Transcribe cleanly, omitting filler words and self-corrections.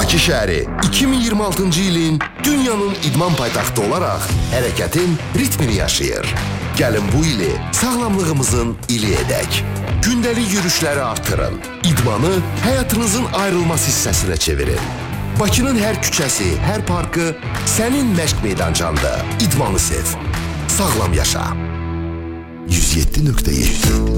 Bakı şəhəri 2026-cı ilin dünyanın idman paytaxtı olaraq hərəkətin ritmini yaşayır. Gəlin bu ili sağlamlığımızın ili edək. Gündəlik yürüşləri artırın. İdmanı həyatınızın ayrılmaz hissəsinə çevirin. Bakının hər küçəsi, hər parkı sənin məşq meydancandır. İdmanı sev. Sağlam yaşa. 107.7